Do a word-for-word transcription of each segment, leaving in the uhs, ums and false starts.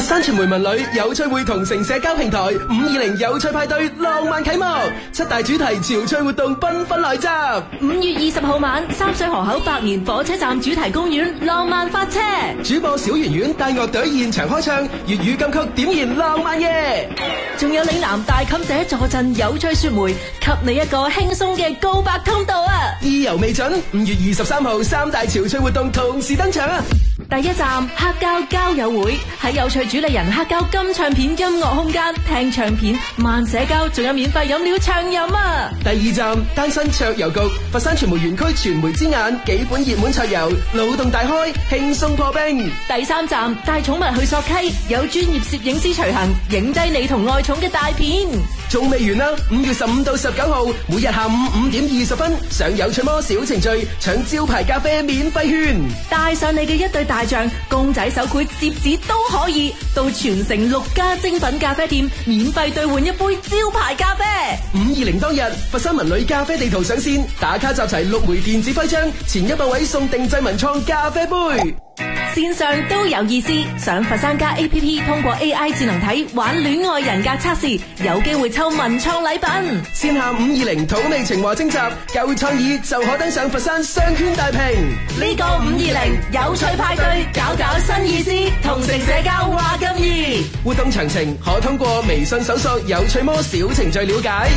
山傳媒文旅有趣會同城社交平台五二零有趣派對浪漫啟幕，七大主題潮趣活動繽紛來襲。 五月二十號晚，三水河口百年火車站主題公園浪漫發車， 主播小圓圓帶樂隊現場開唱粵語金曲，點燃浪漫夜。 仲有嶺南大妗姐坐鎮有趣說媒，給你一個輕鬆嘅告白通道啊！ 意猶未盡，五月二十三號三大潮趣活動同時登場啊！ 第一站黑膠交友會，喺有趣主理人黑膠金唱片音樂空間聽唱片、慢社交，仲有免費飲料暢飲啊！ 第二站單身桌遊局，佛山傳媒園區傳媒之眼，幾款熱門桌遊腦洞大開，輕鬆破冰。 第三站帶寵物去索溪，有專業攝影師隨行，影低你同愛寵嘅大片。 仲未完啦！五月十五到十九號，每日下午五點二十分，上有趣魔小程序搶招牌咖啡免費券， 帶上你嘅一對大象、公仔手繪、摺紙都可以，到全城六家精品咖啡店免費兌換一杯招牌咖啡。 五二零當日，佛山文旅咖啡地圖上線，打卡集齊六枚電子徽章，前一百位送定製文創咖啡杯。 線上都有意思，上佛山家 A P P 通過 A I 智能體玩戀愛人格測試，有機會抽文創禮品。 線下五二零土味情話徵集，夠創意就可登上佛山商圈大屏。 呢個五二零有趣派對，搞搞新意思，同城社交話咁易。 活動詳情可通過微信搜索有趣魔小程序了解。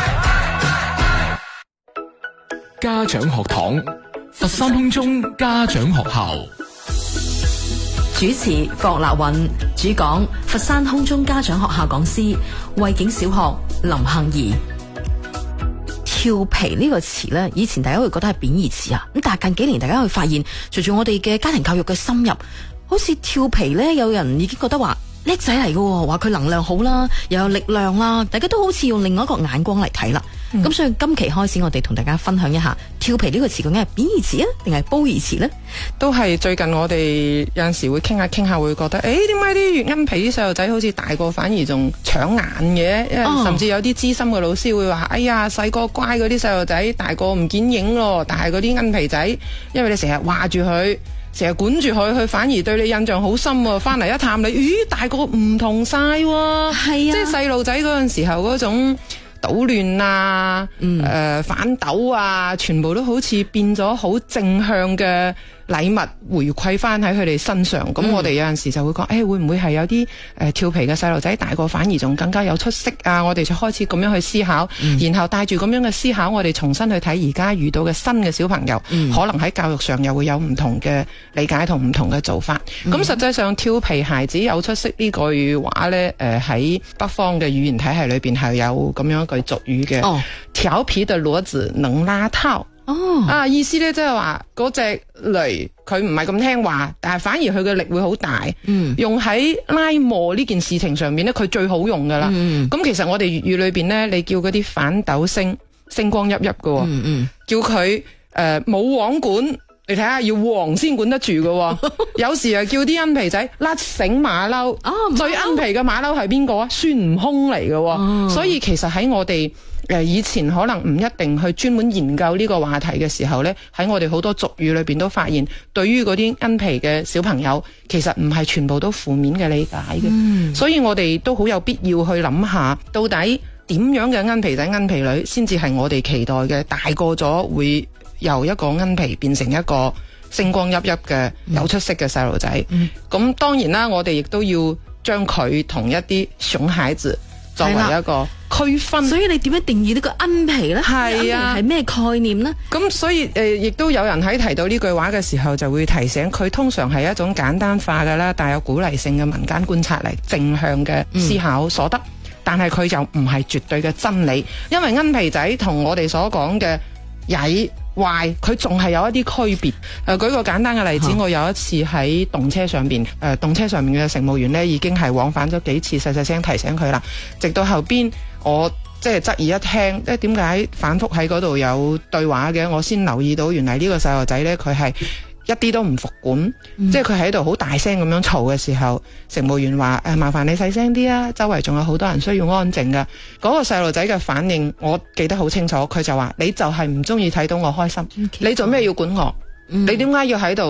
家長學堂，佛山空中家長學校。 主持郭立韻，主講佛山空中家長學校講師惠景小學林杏兒。調皮呢個詞呢，以前大家會覺得係貶義詞啊，咁但係近幾年大家會發現，隨住我哋嘅家庭教育嘅深入，好似調皮呢，有人已經覺得話叻仔嚟嘅，話佢能量好啦，又有力量啦，大家都好似用另外一個眼光嚟睇啦。咁、嗯、所以今期開始，我哋同大家分享一下調皮呢個詞究竟係貶義詞啊，定係褒義詞呢？ 都係最近我哋有陣時會傾下傾下，會覺得誒，點解啲粵音皮啲細路仔好似大個反而仲搶眼嘅？因為甚至有啲資深嘅老師會話：哎呀，細個乖嗰啲細路仔，大個唔見影咯。但係嗰啲音皮仔，因為你成日話住佢，成日管住佢，佢反而對你印象好深喎。翻嚟一探你，咦，大個唔同晒喎。係啊，即係細路仔嗰陣時候嗰種搗亂啊，誒、嗯呃、反斗啊，全部都好似變咗好正向嘅禮物回饋翻喺佢哋身上。咁、嗯、我哋有陣時就會講，誒、欸、會唔會係有啲誒調皮嘅細路仔大個反而仲更加有出息啊？我哋就開始咁樣去思考，嗯、然後帶住咁樣嘅思考，我哋重新去睇而家遇到嘅新嘅小朋友，嗯、可能喺教育上又會有唔同嘅理解同唔同嘅做法。咁、嗯、實際上調皮孩子有出息呢句話咧，誒、呃、喺北方嘅語言體系裏邊係有咁樣一句俗語嘅。哦，調皮嘅騾子能拉套。哦，啊，意思咧即係話嗰隻驢佢唔係咁聽話，但係反而佢嘅力會好大。嗯，用喺拉磨呢件事情上面咧，佢最好用噶啦。嗯，咁其實我哋粵語裏邊咧，你叫嗰啲反斗星星光熠熠嘅，嗯嗯，叫佢誒冇王管，你睇下要王先管得住嘅。有時啊叫啲恩皮仔甩繩馬騮，哦，最恩皮嘅馬騮係邊個啊？孫悟空嚟嘅。哦，所以其實喺我哋誒以前可能唔一定去專門研究呢個話題嘅時候呢，喺我哋好多俗語裏邊都發現，對於嗰啲恩皮嘅小朋友，其實唔係全部都負面嘅理解嘅。嗯，所以我哋都好有必要去諗下，到底點樣嘅恩皮仔恩皮女先至係我哋期待嘅，大個咗會由一個恩皮變成一個星光熠熠嘅有出息嘅細路仔。咁，嗯，當然啦，我哋亦都要將佢同一啲熊孩子作為一個區分。 所以你點樣定義呢個恩皮呢？ 係啊， 係咩概念呢？ 咁所以誒，亦、呃、都有人喺提到呢句話嘅時候，就會提醒佢通常係一種簡單化嘅啦，帶有鼓勵性嘅民間觀察嚟正向嘅思考所得，嗯、但係佢就唔係絕對嘅真理，因為恩皮仔同我哋所講嘅曳壞，佢仲係有一啲區別。誒、呃，舉個簡單嘅例子，我有一次喺動車上邊，誒、呃，動車上面嘅乘務員呢已經係往返咗幾次，細細聲提醒佢啦。直到後邊，我即係側耳一聽，即係點解反覆喺嗰度有對話嘅，我先留意到原來呢個細路仔呢，佢係一啲都唔服管，嗯、即係佢喺度好大聲咁樣嘈嘅時候，乘務員話誒，麻煩你細聲啲啊，周圍仲有好多人需要安靜噶。嗰、嗰個細路仔嘅反應我記得好清楚，佢就話：你就係唔中意睇到我開心，Okay. 你做咩要管我？嗯、你點解要喺度咁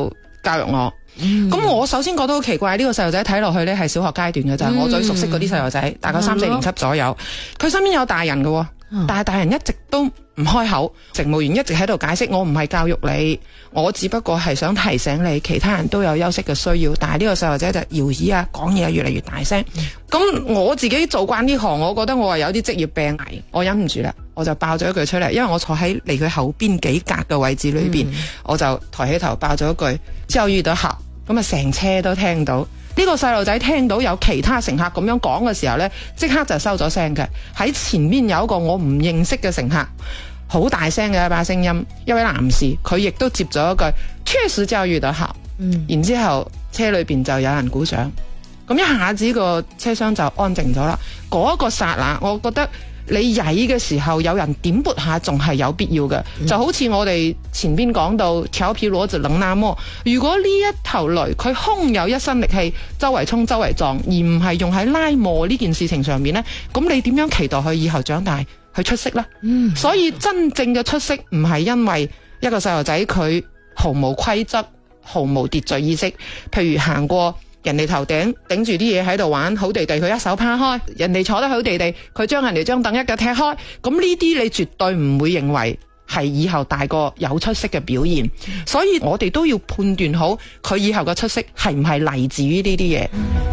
教育我。咁、嗯、我首先覺得好奇怪，呢、這個細路仔睇落去呢係小學階段嘅咋，嗯、我最熟悉嗰啲細路仔，大概三四年級左右，佢、嗯、身邊有大人嘅，嗯、但係大人一直都唔開口，乘務員一直喺度解釋，我唔係教育你，我只不過係想提醒你，其他人都有休息嘅需要，但係呢個細路仔就搖椅啊，講嘢越嚟越大聲。咁、嗯、我自己做慣呢行，我覺得我係有啲職業病危，我忍唔住啦，我就爆咗一句出嚟，因為我坐喺離佢後邊幾格嘅位置裏邊，嗯、我就抬起頭爆咗一句，之後遇到客。咁啊，成車都聽到。呢、這個細路仔聽到有其他乘客咁樣講嘅時候呢，即刻就收咗聲嘅。喺前面有一個我唔認識嘅乘客，好大聲嘅一把聲音，一位男士，佢亦都接咗一句確實教育得好。嗯，然之後車裏邊就有人鼓掌，咁一下子個車廂就安靜咗啦。嗰、那個剎那，我覺得你曳嘅時候有人點撥下仲係有必要嘅，嗯、就好似我哋前邊講到調皮騾子能那麼，如果呢一頭驢佢空有一身力氣，周圍衝周圍撞，而唔係用喺拉磨呢件事情上面呢，咁你點樣期待佢以後長大去出色呢？嗯、所以真正嘅出色唔係因為一個細路仔佢毫無規則、毫無秩序意識，譬如行過人哋頭頂頂住啲嘢喺度玩，好地地佢一手拋開，人哋坐得好地地，佢將人哋張凳一腳踢開，咁呢啲你絕對唔會認為係以後大個有出息嘅表現，所以我哋都要判斷好佢以後嘅出色係唔係嚟自於呢啲嘢。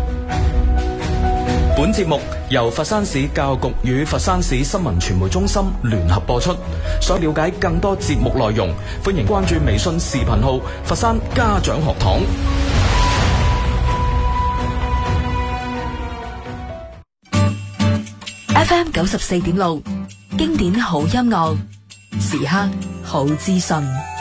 本節目由佛山市教育局與佛山市新聞傳媒中心聯合播出。想了解更多節目內容，歡迎關注微信視頻號佛山家長學堂。 F M 九十四點六，經典好音樂，時刻好資訊。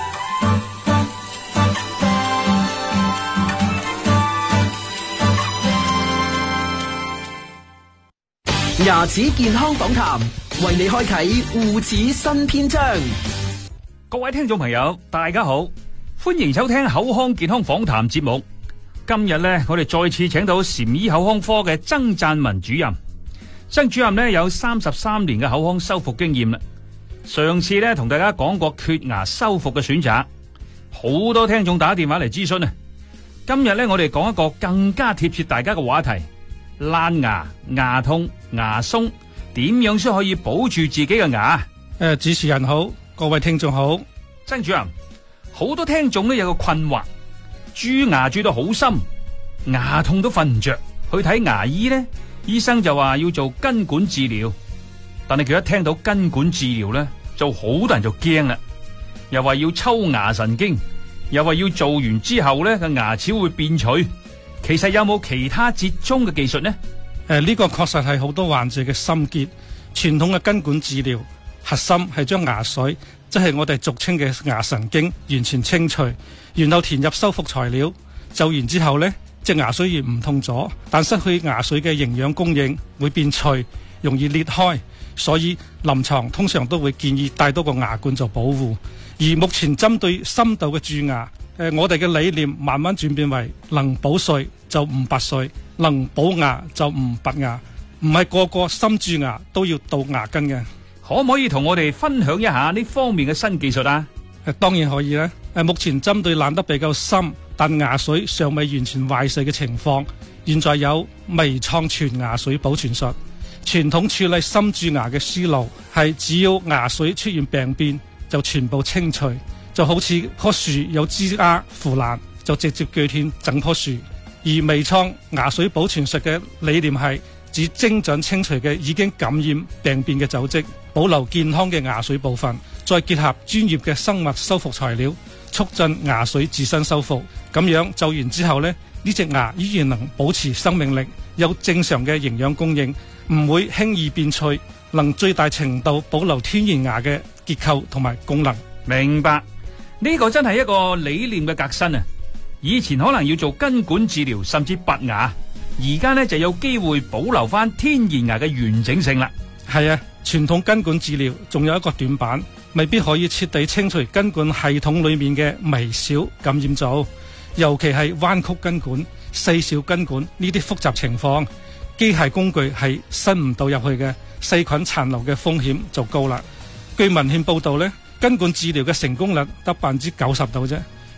牙齒健康訪談，為你開啟護齒新篇章。 各位聽眾朋友，大家好，歡迎收聽口腔健康訪談節目。今日呢，我哋再次請到禪醫口腔科嘅曾贊文主任。曾主任呢有三十三年嘅口腔修復經驗啦。上次呢同大家講過缺牙修復嘅選擇，好多聽眾打電話嚟諮詢啊。今日呢我哋講一個更加貼切大家嘅話題：爛牙、牙痛、牙鬆，點樣先可以保住自己嘅牙？誒、 呃，主持人好，各位聽眾好。 曾主任，好多聽眾呢有個困惑，蛀牙蛀到好深，牙痛都瞓唔着，去睇牙醫呢，醫生就話要做根管治療，但係佢一聽到根管治療呢，就好多人就驚啦，又話要抽牙神經，又話要做完之後呢個牙齒會變脆。其實有冇其他折中嘅技術呢？誒、 呃，呢、這個確實係好多患者嘅心結。傳統嘅根管治療核心係將牙髓，即係我哋俗稱嘅牙神經，完全清除，然後填入修復材料。做完之後呢，隻牙髓亦唔痛咗，但失去牙髓嘅營養供應，會變脆，容易裂開，所以臨床通常都會建議帶多個牙冠做保護。而目前針對深度嘅蛀牙，誒、呃，我哋嘅理念慢慢轉變為能保髓就唔拔髓，能保牙就唔拔牙，唔係個個深蛀牙都要杜牙根嘅。 可唔可以同我哋分享一下呢方面嘅新技術啊？ 誒、呃，當然可以啦。誒、呃，目前針對爛得比較深，但牙髓尚未完全壞死嘅情況，現在有微創全牙髓保存術。傳統處理深蛀牙嘅思路係只要牙髓出現病變就全部清除，就好似棵樹有枝丫腐爛就直接鋸斷整棵樹。而微創牙髓保存術嘅理念係指精準清除嘅已經感染病變嘅組織，保留健康嘅牙髓部分，再結合專業嘅生物修復材料，促進牙髓自身修復。咁樣做完之後呢，呢隻牙依然能保持生命力，有正常嘅營養供應，唔會輕易變脆，能最大程度保留天然牙嘅結構同埋功能。 明白，呢個真係一個理念嘅革新啊！以前可能要做根管治療甚至拔牙，而家呢就有機會保留翻天然牙嘅完整性啦。 係啊，傳統根管治療仲有一個短板，未必可以徹底清除根管系統裏面嘅微小感染組，尤其係彎曲根管、細小根管呢啲複雜情況，機械工具係伸唔到入去嘅，細菌殘留嘅風險就高啦。據文獻報道呢，根管治療嘅成功率得百分之九十度啫。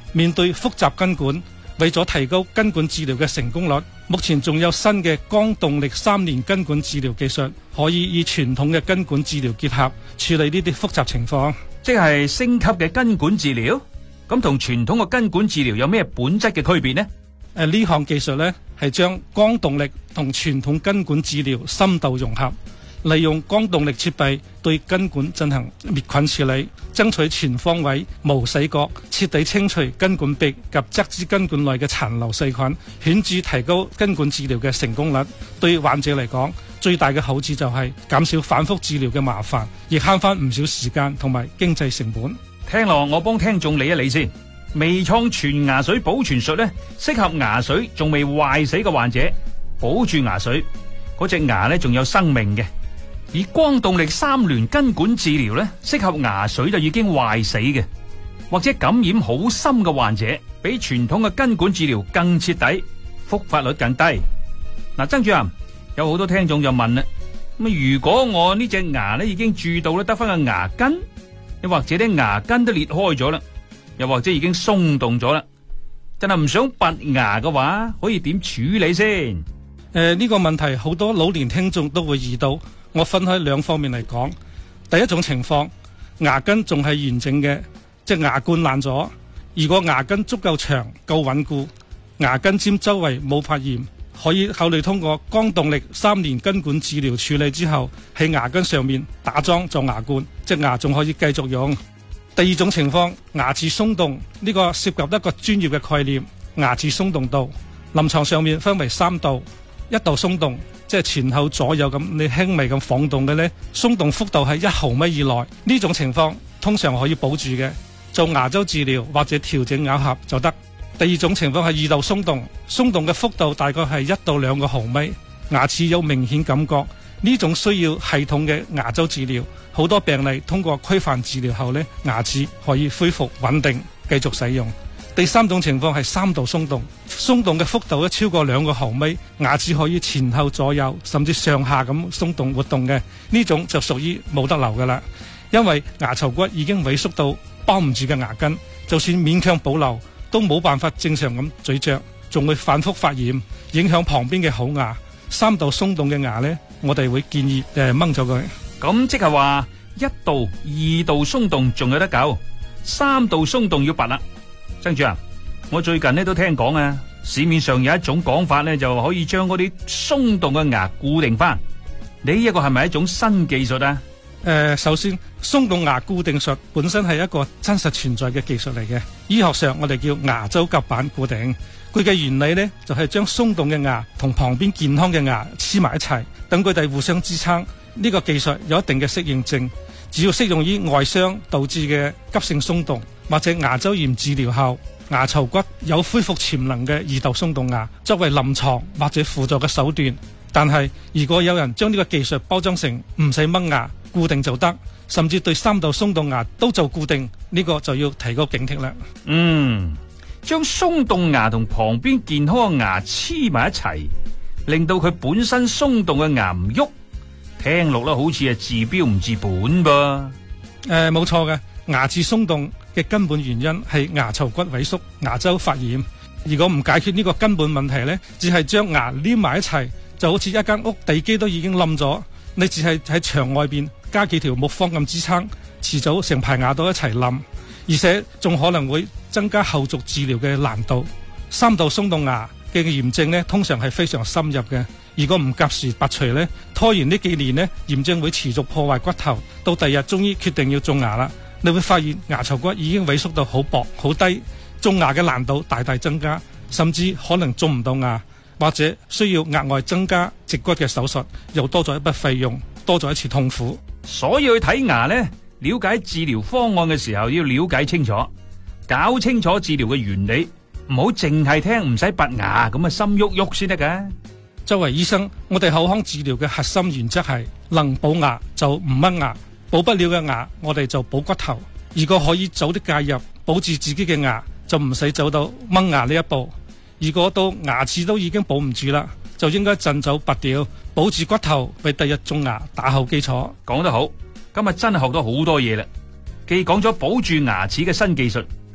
面對複雜根管，為咗提高根管治療嘅成功率，目前仲有新嘅光動力三聯根管治療技術，可以與傳統嘅根管治療結合，處理呢啲複雜情況。 即係升級嘅根管治療，咁同傳統嘅根管治療有咩本質嘅區別呢？ 誒、呢項技術呢係將光動力同傳統根管治療深度融合，利用光動力設備對根管進行滅菌處理，爭取全方位無死角，徹底清除根管壁及側支根管內嘅殘留細菌，顯著提高根管治療嘅成功率。對患者嚟講，最大嘅好處就係減少反覆治療嘅麻煩，亦慳翻唔少時間同埋經濟成本。 聽落我幫聽眾理一理先。微創全牙髓保存術呢，適合牙髓仲未壞死嘅患者，保住牙髓嗰隻牙呢仲有生命嘅。而光動力三聯根管治療呢，適合牙髓就已經壞死嘅，或者感染好深嘅患者，比傳統嘅根管治療更徹底，復發率更低。嗱，曾主任，有好多聽眾就問啦，咁如果我呢隻牙呢已經蛀到咧得翻個牙根，又或者啲牙根都裂開咗啦，又或者已經鬆動咗啦，真係唔想拔牙嘅話，可以點處理先？誒、 呃，呢、這個問題好多老年聽眾都會遇到，我分開兩方面嚟講。第一種情況，牙根仲係完整嘅，即係牙冠爛咗。如果牙根足夠長、夠穩固，牙根尖周圍冇發炎，可以考慮通過光動力三聯根管治療處理之後，喺牙根上面打樁做牙冠，隻牙仲可以繼續用。第二種情況，牙齒鬆動，呢、這個涉及一個專業嘅概念，牙齒鬆動度。臨床上面分為三度，一度鬆動，即係前後左右咁，你輕微咁晃動嘅呢，鬆動幅度係一毫米以內，呢種情況通常可以保住嘅，做牙周治療或者調整咬合就得。第二種情況係二度鬆動，鬆動嘅幅度大概係一到兩個毫米，牙齒有明顯感覺，呢種需要系統嘅牙周治療。好多病例通過規範治療後呢，牙齒可以恢復穩定，繼續使用。第三種情況係三度鬆動，鬆動嘅幅度咧超過兩個毫米，牙齒可以前後左右甚至上下咁鬆動活動嘅，呢種就屬於冇得留噶啦。因為牙槽骨已經萎縮到包唔住嘅牙根，就算勉強保留，都冇辦法正常咁咀嚼，仲會反覆發炎，影響旁邊嘅好牙。三度鬆動嘅牙呢，我哋會建議誒掹咗佢。 咁即係話一度、二度鬆動仲有得救，三度鬆動要拔啦。曾主任，我最近呢都聽講啊，市面上有一種講法呢，就可以將嗰啲鬆動嘅牙固定翻。呢一個係咪一種新技術啊？ 誒、呃，首先鬆動牙固定術本身係一個真實存在嘅技術嚟嘅，醫學上我哋叫牙周夾板固定。佢嘅原理呢，就係、是、將鬆動嘅牙同旁邊健康嘅牙黐埋一齊，等佢哋互相支撐。呢、這個技術有一定嘅適應症，只要適用於外傷導致嘅急性鬆動，或者牙周炎治療後牙槽骨有恢復潛能嘅二度鬆動牙，作為臨床或者輔助嘅手段。但係如果有人將呢個技術包裝成唔使掹牙固定就得，甚至對三度鬆動牙都做固定，呢、這個就要提高警惕啦。 嗯，將鬆動牙同旁邊健康嘅牙黐埋一齊，令到佢本身鬆動嘅牙唔喐，聽落咧好似係治標唔治本噃。誒、 呃，冇錯嘅，牙齒鬆動嘅根本原因係牙槽骨萎縮、牙周發炎。如果唔解決呢個根本問題呢，只係將牙黏埋一齊，就好似一間屋地基都已經冧咗，你只係喺牆外邊加幾條木方咁支撐，遲早成排牙都一齊冧，而且仲可能會增加後續治療嘅難度。三度鬆動牙嘅炎症呢，通常係非常深入嘅。如果唔及時拔除呢，拖延呢幾年呢，炎症會持續破壞骨頭，到第日終於決定要種牙啦，你會發現牙槽骨已經萎縮到好薄好低，種牙嘅難度大大增加，甚至可能種唔到牙，或者需要額外增加植骨嘅手術，又多咗一筆費用，多咗一次痛苦。 所以去睇牙呢，了解治療方案嘅時候要了解清楚，搞清楚治療嘅原理，唔好淨係聽唔使拔牙咁啊，心喐喐先得㗎。 作為醫生，我哋口腔治療嘅核心原則係能補牙就唔掹牙，補不了嘅牙我哋就補骨頭。如果可以早啲介入，保住自己嘅牙，就唔使走到掹牙呢一步。如果到牙齒都已經保唔住啦，就應該盡早拔掉，保住骨頭，為第日種牙打好基礎。 講得好，今日真係學到好多嘢啦！既講咗保住牙齒嘅新技術，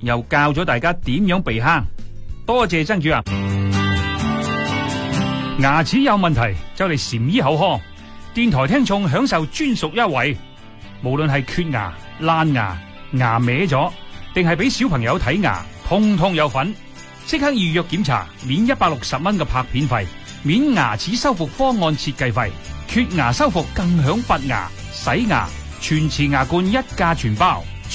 又教咗大家點樣避坑。多謝曾主任。牙齒有問題就嚟禪醫口腔，電台聽眾享受專屬優惠，無論係缺牙、爛牙、牙歪咗，定係俾小朋友睇牙，通通有份。即刻預約檢查，免一百六十蚊嘅拍片費，免牙齒修復方案設計費，缺牙修復更享拔牙、洗牙、全瓷牙冠一價全包。